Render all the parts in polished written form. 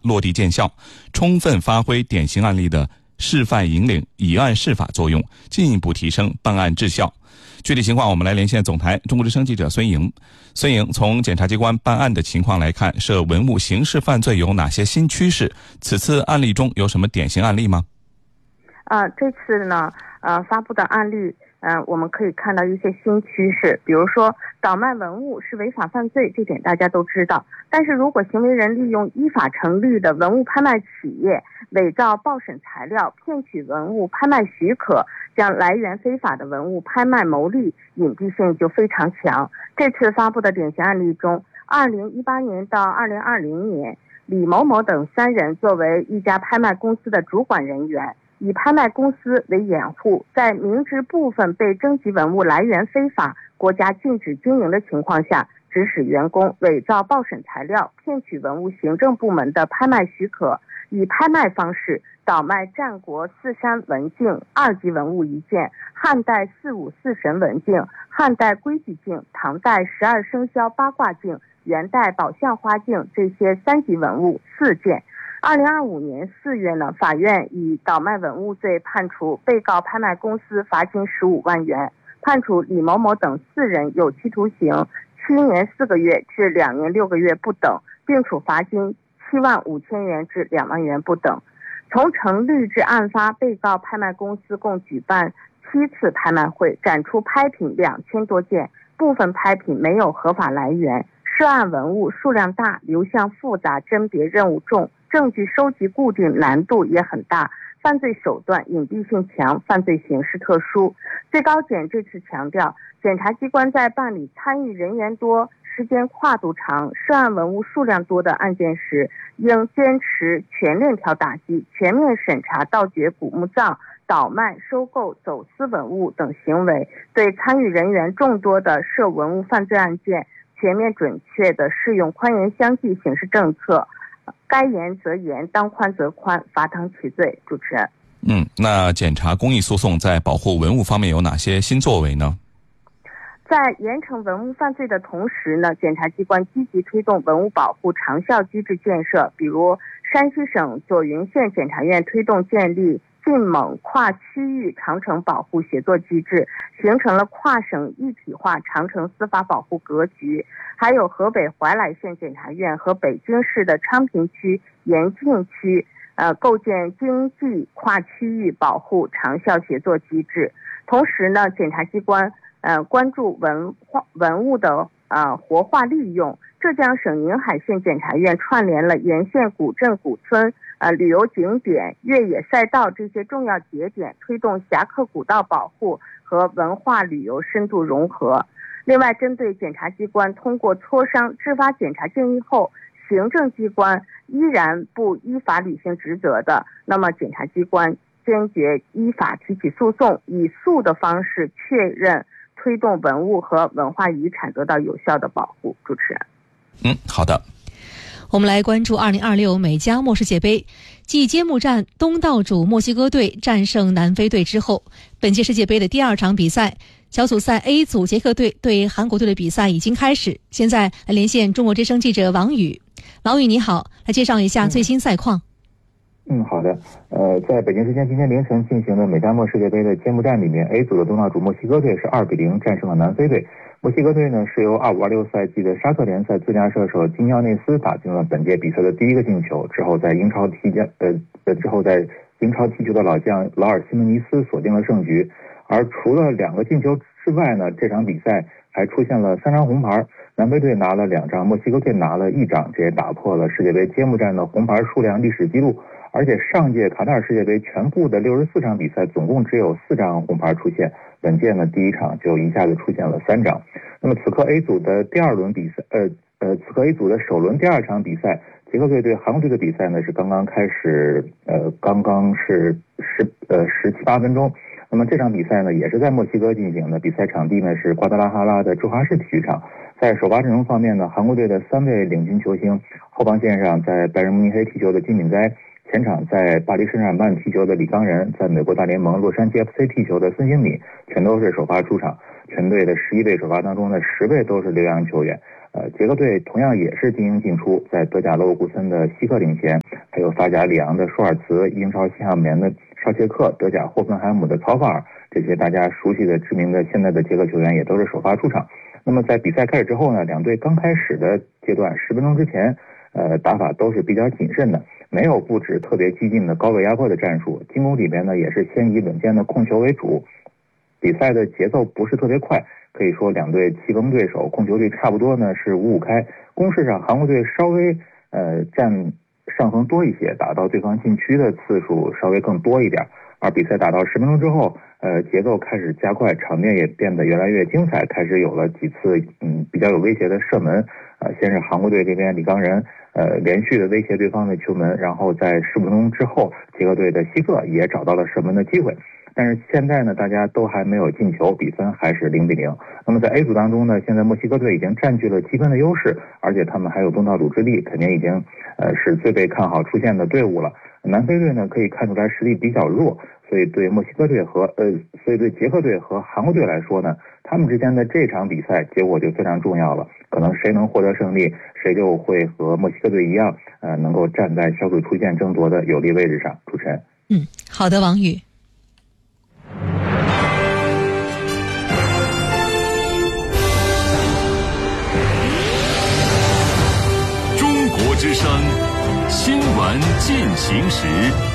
落地见效，充分发挥典型案例的示范引领、以案释法作用，进一步提升办案质效。具体情况，我们来连线总台中国之声记者孙莹。孙莹，从检察机关办案的情况来看，涉文物刑事犯罪有哪些新趋势？此次案例中有什么典型案例吗？ 这次呢，发布的案例，我们可以看到一些新趋势，比如说倒卖文物是违法犯罪，这点大家都知道。但是如果行为人利用依法成立的文物拍卖企业伪造报审材料，骗取文物拍卖许可，将来源非法的文物拍卖牟利，隐蔽性就非常强。这次发布的典型案例中，2018年到2020年，李某某等3人作为一家拍卖公司的主管人员，以拍卖公司为掩护，在明知部分被征集文物来源非法、国家禁止经营的情况下，指使员工伪造报审材料，骗取文物行政部门的拍卖许可，以拍卖方式倒卖战国四山文镜2级文物1件，汉代454神文镜、汉代规矩镜、唐代12生肖八卦镜、元代宝相花镜这些3级文物4件。2025年4月呢，法院以倒卖文物罪判处被告拍卖公司罚金15万元，判处李某某等4人有期徒刑7年4个月至2年6个月不等，并处罚金7万5千元至2万元不等。从成立至案发，被告拍卖公司共举办7次拍卖会，展出拍品2000多件，部分拍品没有合法来源，涉案文物数量大，流向复杂，甄别任务重，证据收集固定难度也很大，犯罪手段隐蔽性强，犯罪形式特殊。最高检这次强调，检察机关在办理参与人员多、时间跨度长、涉案文物数量多的案件时，应坚持全链条打击，全面审查盗掘古墓葬、倒卖、收购、走私文物等行为，对参与人员众多的涉文物犯罪案件，全面准确地适用宽严相济刑事政策，该严则严，当宽则宽，罚汤其罪。主持人。 那检察公益诉讼在保护文物方面有哪些新作为呢？ 在严惩文物犯罪的同时呢，检察机关积极推动文物保护长效机制建设，比如山西省左云县检察院推动建立晋蒙跨区域长城保护协作机制，形成了跨省一体化长城司法保护格局。还有河北怀来县检察院和北京市的昌平区、延庆区构建经济跨区域保护长效协作机制。同时呢，检察机关关注文物的活化利用。浙江省宁海县检察院串联了沿线古镇古村、旅游景点、越野赛道这些重要节点，推动峡客古道保护和文化旅游深度融合。另外，针对检察机关通过磋商制发检察建议后，行政机关依然不依法履行职责的，那么检察机关坚决依法提起诉讼，以诉的方式确认推动文物和文化遗产得到有效的保护。主持人。 好的。 我们来关注2026美加墨世界杯。继揭幕战东道主墨西哥队战胜南非队之后，本届世界杯的第2场比赛，小组赛 A 组捷克队对韩国队的比赛已经开始。现在来连线中国之声记者王宇。王宇你好，来介绍一下最新赛况。 好的。在北京时间今天凌晨进行的美加墨世界杯的揭幕战里面， A 组的东道主墨西哥队是2-0战胜了南非队。墨西哥队呢是由25-26赛季的沙特联赛最佳射手金奥内斯打进了本届比赛的第1个进球，之后在英超踢球的老将劳尔西门尼斯锁定了胜局。而除了2个进球之外呢，这场比赛还出现了3张红牌，南非队拿了2张，墨西哥队拿了1张，这也打破了世界杯揭幕战的红牌数量历史记录。而且上届卡塔尔世界杯全部的64场比赛总共只有4张红牌出现，本届呢第1场就一下子出现了3张。那么此刻 A 组的第2轮比赛此刻 A 组的首轮第2场比赛，捷克队对韩国队的比赛呢是刚刚开始，刚刚是17-18分钟。那么这场比赛呢也是在墨西哥进行的，比赛场地呢是瓜达拉哈拉的驻华市体育场。在首发阵容方面呢，韩国队的3位领军球星，后防线上在拜仁慕尼黑踢球的金敏哉，前场在巴黎圣日耳曼踢球的李刚仁，在美国大联盟洛杉矶 FC 踢球的孙兴敏，全都是首发出场。全队的11位首发当中的10位都是留洋球员。 捷克队同样也是精英进出，在德甲勒沃库森的希克领衔，还有法甲里昂的舒尔茨、英超西汉姆联的绍切克、德甲霍芬海姆的曹法尔，这些大家熟悉的知名的现在的捷克球员也都是首发出场。那么在比赛开始之后呢，两队刚开始的阶段10分钟之前，打法都是比较谨慎的，没有布置特别激进的高位压迫的战术，进攻里边呢也是先以稳健的控球为主。比赛的节奏不是特别快，可以说两队棋逢对手，控球率差不多呢是5-5开。攻势上韩国队稍微占上风多一些，打到对方禁区的次数稍微更多一点。而比赛打到10分钟之后，节奏开始加快，场面也变得越来越精彩，开始有了几次比较有威胁的射门。先是韩国队这边李刚仁连续的威胁对方的球门，然后在15分钟之后，捷克队的希克也找到了射门的机会。但是现在呢，大家都还没有进球，比分还是0-0。那么在 A 组当中呢，现在墨西哥队已经占据了7分的优势，而且他们还有东道主之力，肯定已经是最被看好出现的队伍了。南非队呢，可以看出来实力比较弱，所以对墨西哥队所以对捷克队和韩国队来说呢，他们之间的这场比赛结果就非常重要了。可能谁能获得胜利，谁就会和墨西哥队一样，能够站在小组出线争夺的有利位置上。主持人， 好的，王宇。 中国之声新闻进行时。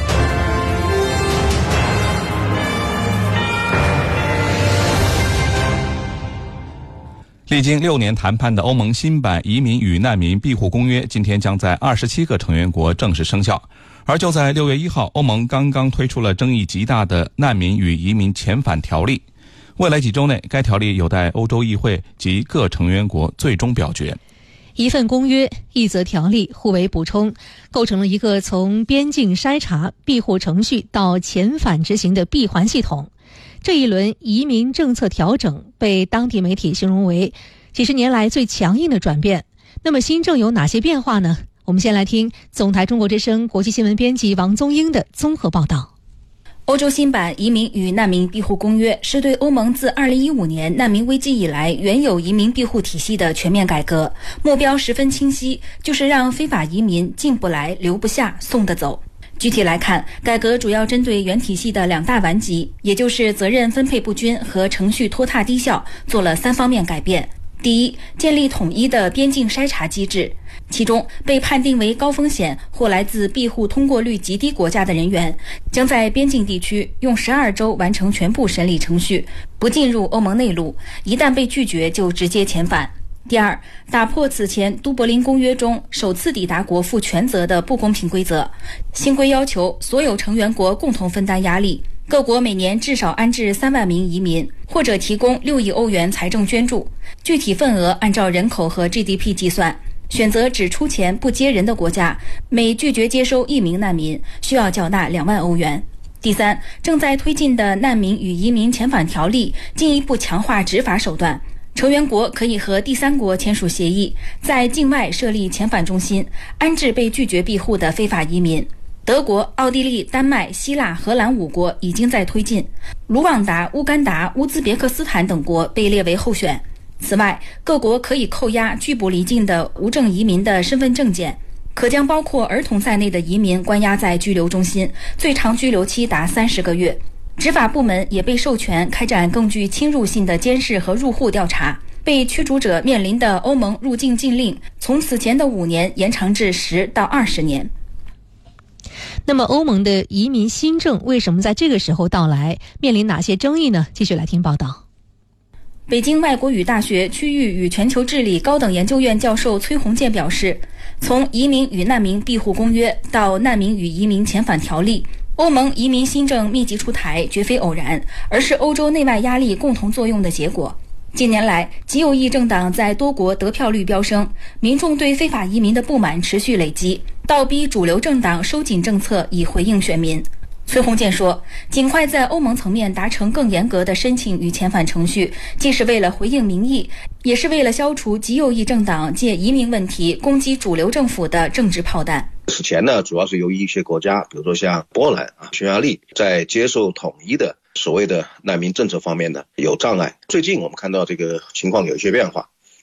历经6年谈判的欧盟新版移民与难民庇护公约今天将在27个成员国正式生效。而就在6月1号，欧盟刚刚推出了争议极大的难民与移民遣返条例。未来几周内，该条例有待欧洲议会及各成员国最终表决。 一份公约，一则条例，互为补充，构成了一个从边境筛查、庇护程序到遣返执行的闭环系统。这一轮移民政策调整被当地媒体形容为几十年来最强硬的转变。那么新政有哪些变化呢？我们先来听总台中国之声国际新闻编辑王宗英的综合报道。 欧洲新版移民与难民庇护公约是对欧盟自2015年难民危机以来原有移民庇护体系的全面改革，目标十分清晰，就是让非法移民进不来、留不下、送得走。具体来看，改革主要针对原体系的2大顽疾，也就是责任分配不均和程序拖沓低效，做了3方面改变。第一，建立统一的边境筛查机制，其中被判定为高风险或来自庇护通过率极低国家的人员，将在边境地区用12周完成全部审理程序，不进入欧盟内陆，一旦被拒绝就直接遣返。第二，打破此前都柏林公约中首次抵达国负全责的不公平规则。新规要求所有成员国共同分担压力，各国每年至少安置3万名移民，或者提供6亿欧元财政捐助，具体份额按照人口和 GDP 计算。选择只出钱不接人的国家，每拒绝接收1名难民，需要缴纳2万欧元。第三，正在推进的难民与移民遣返条例进一步强化执法手段。成员国可以和第三国签署协议，在境外设立遣返中心，安置被拒绝庇护的非法移民。德国、奥地利、丹麦、希腊、荷兰5国已经在推进，卢旺达、乌干达、乌兹别克斯坦等国被列为候选。此外，各国可以扣押拒捕离境的无证移民的身份证件，可将包括儿童在内的移民关押在拘留中心，最长拘留期达30个月。执法部门也被授权开展更具侵入性的监视和入户调查，被驱逐者面临的欧盟入境禁令从此前的5年延长至10到20年。 那么欧盟的移民新政为什么在这个时候到来，面临哪些争议呢？继续来听报道。 北京外国语大学区域与全球治理高等研究院教授崔洪建表示，从移民与难民庇护公约到难民与移民遣返条例，欧盟移民新政密集出台绝非偶然，而是欧洲内外压力共同作用的结果。近年来，极右翼政党在多国得票率飙升，民众对非法移民的不满持续累积，倒逼主流政党收紧政策以回应选民。崔洪建说，尽快在欧盟层面达成更严格的申请与遣返程序，既是为了回应民意，也是为了消除极右翼政党借移民问题攻击主流政府的政治炮弹。 此前呢，主要是由于一些国家，比如说像波兰、匈牙利，在接受统一的所谓的难民政策方面呢有障碍。最近我们看到这个情况有一些变化，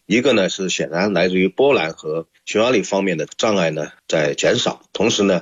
一个呢是显然来自于波兰和匈牙利方面的障碍呢在减少，同时呢